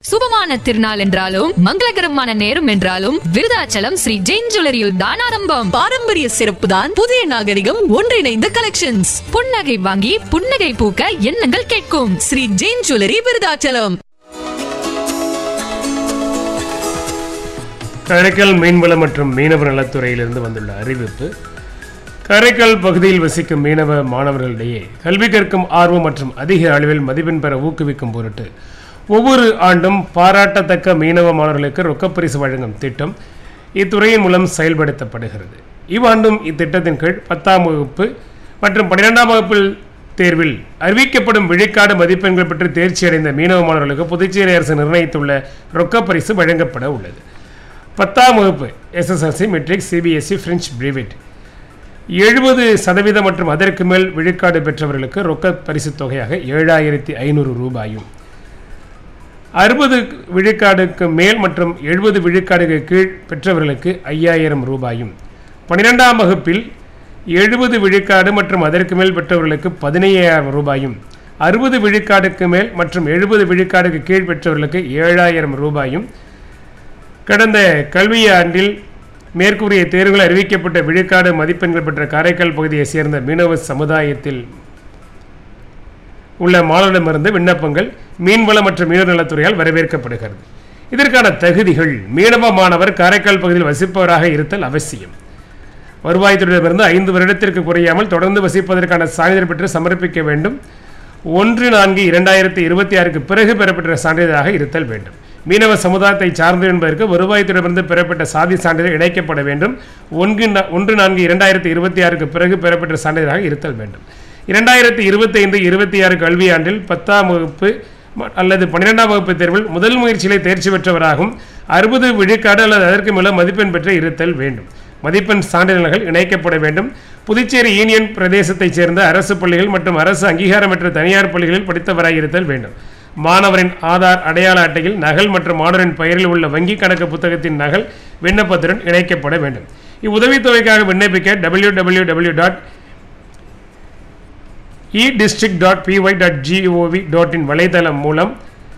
சுபமான திருநாள் என்றாலும் மங்களகரமான நேரம் என்றாலும் விருதாச்சலம் ஸ்ரீ ஜெயின் ஜுவல்லரியில் தான் ஆரம்பம். பாரம்பரிய சிறப்பு தான் புதிய நாகரிகம் ஒன்றிணைந்த கலெக்ஷன்ஸ். புன்னகை வாங்கி புன்னகை பூக்க எண்ணங்கள் கேட்கும். ஸ்ரீ ஜெயின் ஜுவல்லரி விருதாச்சலம். காரைக்கால் மீன்வளம் மற்றும் மீனவர் நலத்துறையிலிருந்து வந்துள்ள அறிவிப்பு. காரைக்கால் பகுதியில் வசிக்கும் மீனவ மாணவர்களிடையே கல்வி கற்கும் ஆர்வம் மற்றும் அதிக அளவில் மதிப்பெண் பெற ஊக்குவிக்கும் பொருட்டு ஒவ்வொரு ஆண்டும் பாராட்டத்தக்க மீனவ மாணவர்களுக்கு ரொக்கப்பரிசு வழங்கும் திட்டம் இத்துறையின் மூலம் செயல்படுத்தப்படுகிறது. இவ்வாண்டும் இத்திட்டத்தின் கீழ் 10ஆம் வகுப்பு மற்றும் 12ஆம் வகுப்பில் தேர்வில் அறிவிக்கப்படும் விழுக்காடு மதிப்பெண்கள் பெற்று தேர்ச்சியடைந்த மீனவ மாணவர்களுக்கு புதுச்சேரி அரசு நிர்ணயித்துள்ள ரொக்கப்பரிசு வழங்கப்பட உள்ளது. 10ஆம் வகுப்பு SSLC, மெட்ரிக், CBSE, பிரெஞ்சு பிரிவேட் 70% மற்றும் அதற்கு மேல் விழுக்காடு பெற்றவர்களுக்கு ரொக்க பரிசு தொகையாக 7500 ரூபாயும், 60 விழுக்காடுக்கு மேல் மற்றும் 70 விழுக்காடுக்கு கீழ் பெற்றவர்களுக்கு 5000 ரூபாயும், 12ஆம் வகுப்பில் 70 விழுக்காடு மற்றும் அதற்கு மேல் பெற்றவர்களுக்கு 15000 ரூபாயும், 60 விழுக்காடுக்கு மேல் மற்றும் 70 விழுக்காடுக்கு கீழ் பெற்றவர்களுக்கு 7000 ரூபாயும், கடந்த கல்வியாண்டில் மேற்கூறிய தேர்வுகள் அறிவிக்கப்பட்ட விழுக்காடு மதிப்பெண்கள் பெற்ற காரைக்கால் பகுதியை சேர்ந்த மீனவ சமுதாயத்தில் உள்ள மாணவரிடமிருந்து விண்ணப்பங்கள் மீன்வளம் மற்றும் மீனவர் நலத்துறையால் வரவேற்கப்படுகிறது. இதற்கான தகுதிகள்: மீனவ மாணவர் காரைக்கால் பகுதியில் வசிப்பவராக இருத்தல் அவசியம். வருவாய்த்துறையிடமிருந்து 5 வருடத்திற்கு குறையாமல் தொடர்ந்து வசிப்பதற்கான சான்றிதழ் பெற்று சமர்ப்பிக்க வேண்டும். 1/4/2026 பிறகு பெறப்பட்ட சான்றிதழாக இருத்தல் வேண்டும். மீனவ சமுதாயத்தை சார்ந்து என்பதற்கு வருவாய்த்துறையிலிருந்து பெறப்பட்ட சாதி சான்றிதழ் இணைக்கப்பட வேண்டும். 1/4/2026 பிறகு பெறப்பட்ட சான்றிதழாக இருத்தல் வேண்டும். 2025-26 கல்வியாண்டில் 10ஆம் வகுப்பு அல்லது 12ஆம் வகுப்பு தேர்வில் முதல் முயற்சியிலே தேர்ச்சி பெற்றவராகவும் 60 விழுக்காடு அல்லது அதற்கு மேல மதிப்பெண் பெற்று இருத்தல் வேண்டும். மதிப்பெண் சான்றிதழ்கள் இணைக்கப்பட வேண்டும். புதுச்சேரி யூனியன் பிரதேசத்தைச் சேர்ந்த அரசு பள்ளிகள் மற்றும் அரசு அங்கீகாரமற்ற தனியார் பள்ளிகளில் படித்தவராக இருத்தல் வேண்டும். மாணவரின் ஆதார் அடையாள அட்டையில் நகல் மற்றும் மாணவரின் பெயரில் உள்ள வங்கி கணக்கு புத்தகத்தின் நகல் விண்ணப்பத்துடன் இணைக்கப்பட வேண்டும். இவ்வுதவித்தொகைக்காக விண்ணப்பிக்க www.edistrict.py.gov.in வலைதளம் மூலம்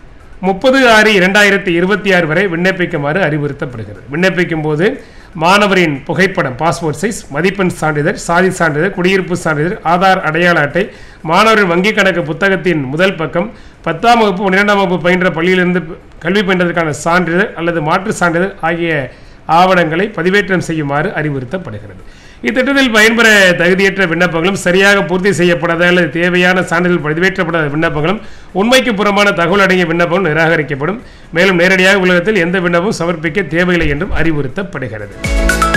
30/6/2026 வரை விண்ணப்பிக்குமாறு அறிவுறுத்தப்படுகிறது. விண்ணப்பிக்கும் போது மாணவரின் புகைப்படம், பாஸ்போர்ட் சைஸ், மதிப்பெண் சான்றிதழ், சாதி சான்றிதழ், குடியிருப்பு சான்றிதழ், ஆதார் அடையாள அட்டை, மாணவரின் வங்கி கணக்கு புத்தகத்தின் முதல் பக்கம், 10ஆம் வகுப்பு 12ஆம் வகுப்பு பயின்ற பள்ளியிலிருந்து கல்வி பயின்றதற்கான சான்றிதழ் அல்லது மாற்று சான்றிதழ் ஆகிய ஆவணங்களை பதிவேற்றம் செய்யுமாறு அறிவுறுத்தப்படுகிறது. இத்திட்டத்தில் பயன்பெற தகுதியற்ற விண்ணப்பங்களும் சரியாக பூர்த்தி செய்யப்படாத அல்லது தேவையான சான்றிதழ் பதிவேற்றப்படாத விண்ணப்பங்களும் உண்மைக்கு புறமான தகவல் அடங்கிய விண்ணப்பம் நிராகரிக்கப்படும். மேலும் நேரடியாக உலகத்தில் எந்த விண்ணப்பமும் சமர்ப்பிக்க தேவையில்லை என்றும் அறிவுறுத்தப்படுகிறது.